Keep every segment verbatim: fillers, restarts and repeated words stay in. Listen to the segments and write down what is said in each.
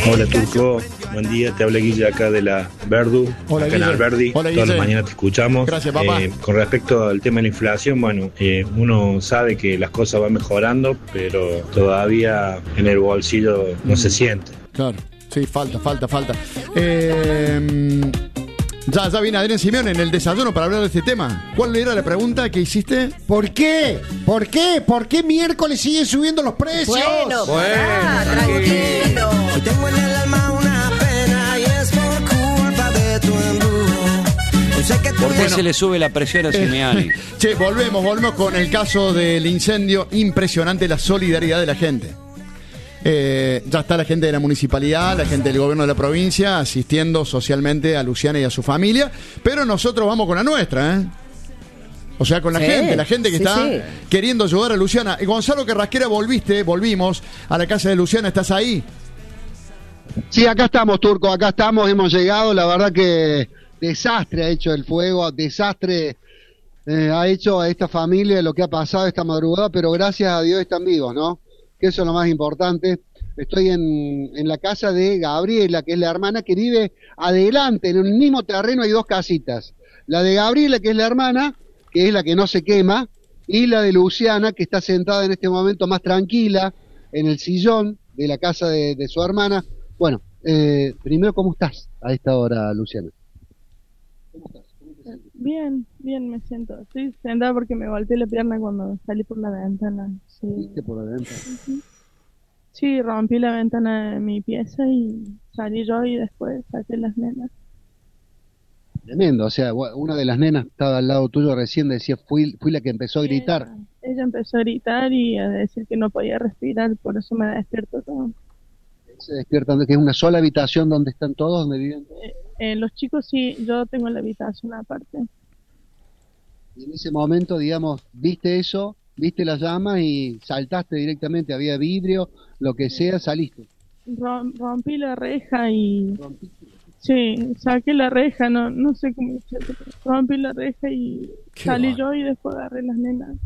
Hola Turco, buen día, te habla Guille acá de la Verdu, Hola, acá en Guille. Alberdi, Hola, todas las Guille. mañanas te escuchamos. Gracias, papá. Eh, con respecto al tema de la inflación, bueno, eh, uno sabe que las cosas van mejorando, pero todavía en el bolsillo no Mm. se siente. Claro, sí, falta, falta, falta. Eh, ya, ya viene Adrián Simeone en el desayuno para hablar de este tema. ¿Cuál era la pregunta que hiciste? ¿Por qué? ¿Por qué? ¿Por qué miércoles siguen subiendo los precios? Bueno, Bueno, pará, tranquilo. Hoy tengo en el alma una pena y es por culpa de tu embrujo. Hoy sé que tú ¿Por qué me- se le sube la presión a Simeoni? Che, volvemos, volvemos con el caso del incendio. Impresionante la solidaridad de la gente. Eh, ya está la gente de la municipalidad, la gente del gobierno de la provincia asistiendo socialmente a Luciana y a su familia, pero nosotros vamos con la nuestra, ¿eh? O sea, con la Sí, gente, la gente que sí, está sí. queriendo ayudar a Luciana. Y Gonzalo Carrasquera, volviste, volvimos a la casa de Luciana, ¿estás ahí? Sí, acá estamos, Turco, acá estamos, hemos llegado, la verdad que desastre ha hecho el fuego, desastre eh, ha hecho a esta familia lo que ha pasado esta madrugada, pero gracias a Dios están vivos, ¿no? Que eso es lo más importante. Estoy en, en la casa de Gabriela, que es la hermana que vive adelante, en el mismo terreno hay dos casitas. La de Gabriela, que es la hermana, que es la que no se quema, y la de Luciana, que está sentada en este momento más tranquila, en el sillón de la casa de, de su hermana. Bueno, eh, primero, ¿cómo estás a esta hora, Luciana? ¿Cómo estás? ¿Cómo te sientes? Bien, bien me siento. Estoy sentada porque me golpeé la pierna cuando salí por la ventana. Sí, ¿Viste por adentro? sí, rompí la ventana de mi pieza y salí yo y después saqué las nenas. Tremendo, o sea, una de las nenas estaba al lado tuyo recién, decía, fui, fui la que empezó a gritar. Ella, ella empezó a gritar y a decir que no podía respirar, por eso me despierto todo. Se despiertan, que es una sola habitación donde están todos, donde viven todos. Eh, eh, los chicos sí, yo tengo la habitación aparte. Y en ese momento, digamos, viste eso, viste las llamas y saltaste directamente, había vidrio, lo que sea, saliste. Rom- rompí la reja y... Sí, saqué la reja, no no sé cómo hice, pero rompí la reja y Qué salí bárbaro. yo y después agarré las nenas.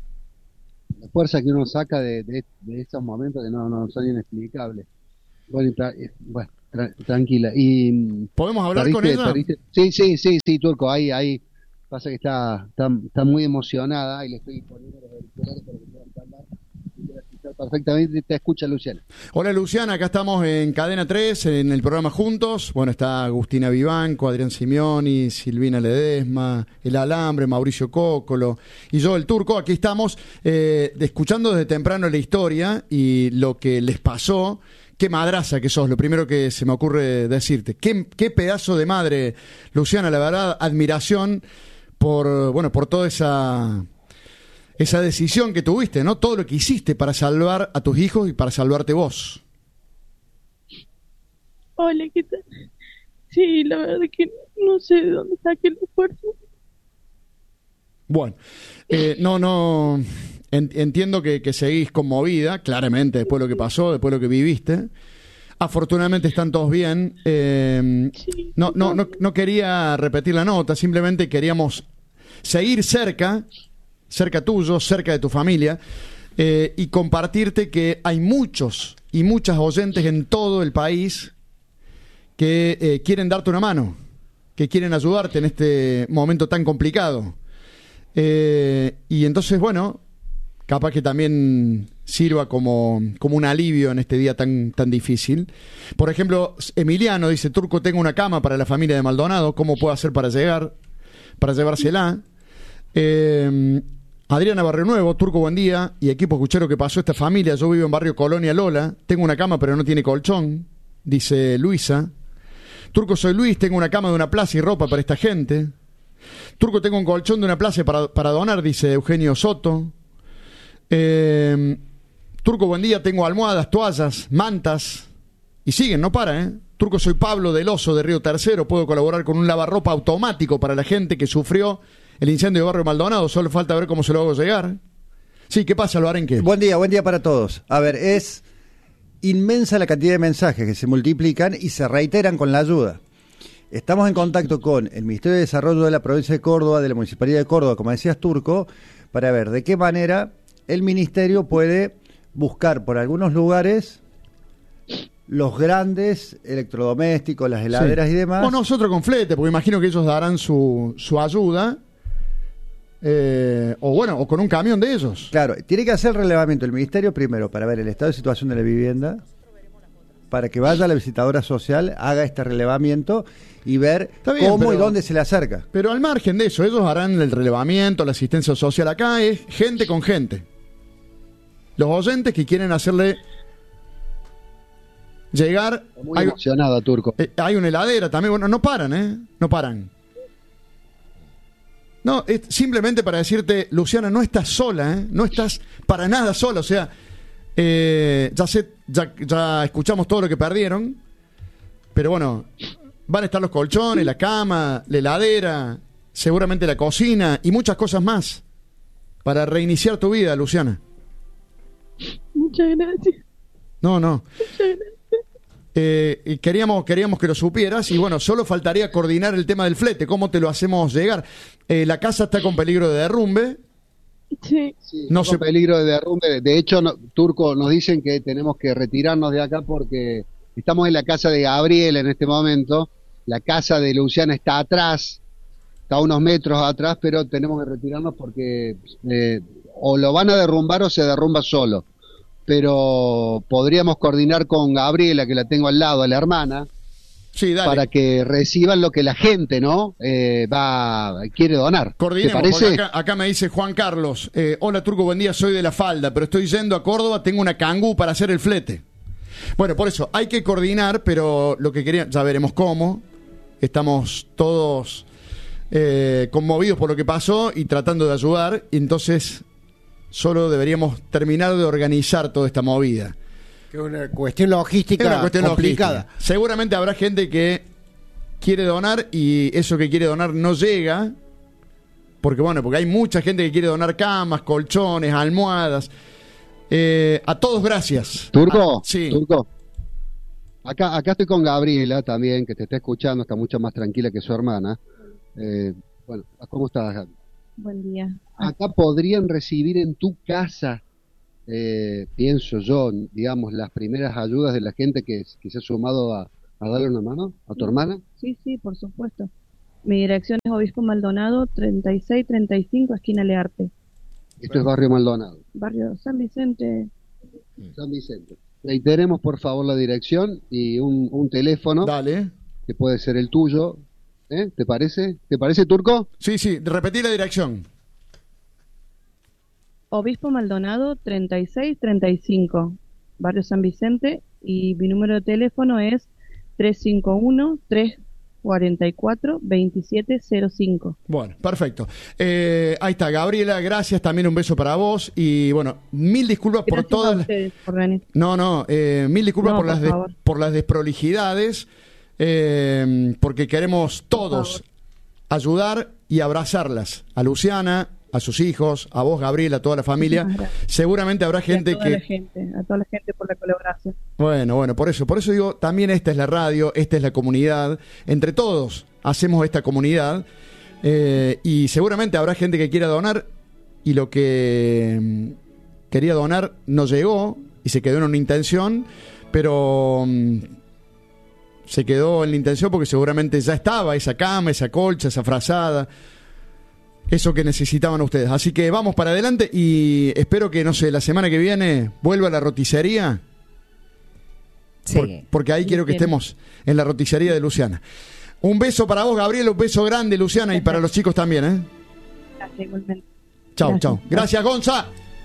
La fuerza que uno saca de, de, de esos momentos que no, no son inexplicables. Bueno, y tra- eh, bueno tra- tranquila. Y mm, ¿Podemos hablar con perdiste- ella? perdiste- Sí, sí, sí, sí, Turco, ahí, ahí pasa que está, está, está muy emocionada y le estoy poniendo los auriculares para que puedan hablar y pueda escuchar perfectamente. Te escucha Luciana. Hola Luciana, acá estamos en Cadena tres, en el programa Juntos. Bueno, está Agustina Vivanco, Adrián Simeoni, Silvina Ledesma, El Alambre, Mauricio Cócolo y yo, el Turco. Aquí estamos eh, escuchando desde temprano la historia y lo que les pasó. Qué madraza que sos, lo primero que se me ocurre decirte. Qué, qué pedazo de madre, Luciana, la verdad, admiración por, bueno, por toda esa... esa decisión que tuviste, ¿no? Todo lo que hiciste para salvar a tus hijos y para salvarte vos. Hola, ¿qué tal? Sí, la verdad que no sé de dónde saqué los fuerzas. Bueno, eh, no, no, en- entiendo que, que seguís conmovida, claramente, después de lo que pasó, después de lo que viviste. Afortunadamente están todos bien. Eh, Sí. no, no, no, no quería repetir la nota, simplemente queríamos seguir cerca, cerca tuyo, cerca de tu familia, eh, y compartirte que hay muchos y muchas oyentes en todo el país que eh, quieren darte una mano, que quieren ayudarte en este momento tan complicado. Eh, y entonces, bueno, capaz que también sirva como, como un alivio en este día tan, tan difícil. Por ejemplo, Emiliano dice, Turco, tengo una cama para la familia de Maldonado, ¿cómo puedo hacer para llegar, para llevársela? Eh, Adriana Barrio Nuevo, Turco, buen día, y equipo escuchero, que pasó esta familia? Yo vivo en barrio Colonia Lola, tengo una cama pero no tiene colchón, dice Luisa. Turco, soy Luis, tengo una cama de una plaza y ropa para esta gente. Turco, tengo un colchón de una plaza para, para donar, dice Eugenio Soto. Eh, Turco, buen día, tengo almohadas, toallas, mantas. Y siguen, no para, ¿eh? Turco, soy Pablo del Oso de Río Tercero, puedo colaborar con un lavarropa automático para la gente que sufrió el incendio de Barrio Maldonado, solo falta ver cómo se lo hago llegar. Sí, ¿qué pasa, lo Arenque? Buen día, buen día para todos. A ver, es inmensa la cantidad de mensajes que se multiplican y se reiteran con la ayuda. Estamos en contacto con el Ministerio de Desarrollo de la Provincia de Córdoba, de la Municipalidad de Córdoba, como decías, Turco, para ver de qué manera el Ministerio puede buscar por algunos lugares los grandes electrodomésticos, las heladeras Sí. y demás. O nosotros con flete, porque imagino que ellos darán su, su ayuda. Eh, o bueno, o con un camión de ellos. Claro, tiene que hacer el relevamiento el ministerio primero para ver el estado de situación de la vivienda, para que vaya la visitadora social, haga este relevamiento y ver Está bien, cómo y pero- dónde se le acerca. Pero al margen de eso, ellos harán el relevamiento, la asistencia social. Acá es gente con gente. Los oyentes que quieren hacerle llegar. Muy Hay, emocionada, Turco. eh, hay una heladera también. Bueno, no paran, ¿eh? No paran. No, es simplemente para decirte, Luciana, no estás sola, ¿eh? No estás para nada sola. O sea, eh, ya sé, ya, ya escuchamos todo lo que perdieron. Pero bueno, van a estar los colchones, la cama, la heladera, seguramente la cocina y muchas cosas más para reiniciar tu vida, Luciana. Muchas gracias. No, no. Muchas gracias. Eh, y queríamos, queríamos que lo supieras y bueno, solo faltaría coordinar el tema del flete, cómo te lo hacemos llegar. Eh, la casa está con peligro de derrumbe. Sí. Sí, No no se- peligro de derrumbe. De hecho, no- Turco, nos dicen que tenemos que retirarnos de acá porque estamos en la casa de Gabriel en este momento. La casa de Luciana está atrás, está a unos metros atrás, pero tenemos que retirarnos porque eh, o lo van a derrumbar o se derrumba solo. Pero podríamos coordinar con Gabriela, que la tengo al lado, a la hermana, Sí, dale. para que reciban lo que la gente, ¿no? Eh, va, quiere donar. ¿Te Coordinemos, parece? porque acá, acá me dice Juan Carlos, eh, hola Turco, buen día, soy de La Falda, pero estoy yendo a Córdoba, tengo una Kangoo para hacer el flete. Bueno, por eso, hay que coordinar, pero lo que quería, ya veremos cómo, estamos todos eh, conmovidos por lo que pasó y tratando de ayudar, y entonces solo deberíamos terminar de organizar toda esta movida. Que es una cuestión logística Es una cuestión complicada. logística. Seguramente habrá gente que quiere donar y eso que quiere donar no llega. Porque bueno, porque hay mucha gente que quiere donar camas, colchones, almohadas. Eh, a todos gracias. Turco, Ah, sí. Turco. Acá, acá estoy con Gabriela también, que te está escuchando, está mucho más tranquila que su hermana. Eh, bueno, ¿cómo estás, Gaby? Buen día. Acá podrían recibir en tu casa, eh, pienso yo, digamos, las primeras ayudas de la gente que, que se ha sumado a, a darle una mano a tu hermana. Sí, sí, por supuesto. Mi dirección es Obispo Maldonado, treinta y seis treinta y cinco, esquina Learte. Esto es Barrio Maldonado, Barrio San Vicente. San Vicente. Reiteremos, por favor, la dirección y un, un teléfono, Dale. que puede ser el tuyo. ¿Eh? ¿Te parece? ¿Te parece, Turco? Sí, sí, repetí la dirección. Obispo Maldonado, treinta y seis treinta y cinco, Barrio San Vicente, y mi número de teléfono es tres cinco uno, tres cuatro cuatro, dos siete cero cinco. Bueno, perfecto. Eh, ahí está, Gabriela, gracias. También un beso para vos. Y bueno, mil disculpas por Gracias todas a las... ustedes por venir. No, no, eh, mil disculpas No, por, por las des- favor. por las desprolijidades, eh, porque queremos todos ayudar y abrazarlas. A Luciana, a sus hijos, a vos, Gabriela, a toda la familia. Muchísimas gracias. Seguramente habrá Y gente a toda que... la gente, a toda la gente por la colaboración. Bueno, bueno, por eso, por eso digo, también esta es la radio, esta es la comunidad. Entre todos hacemos esta comunidad eh, y seguramente habrá gente que quiera donar y lo que mm, quería donar no llegó y se quedó en una intención, pero mm, se quedó en la intención porque seguramente ya estaba esa cama, esa colcha, esa frazada, eso que necesitaban ustedes. Así que vamos para adelante y espero que, no sé, la semana que viene vuelva a la roticería. Sí. Por- porque ahí quiero que Bien. estemos en la roticería de Luciana. Un beso para vos, Gabriel, un beso grande, Luciana, y para los chicos también, ¿eh? Gracias, igualmente. Chau, Gracias. chau. Gracias, Gonza.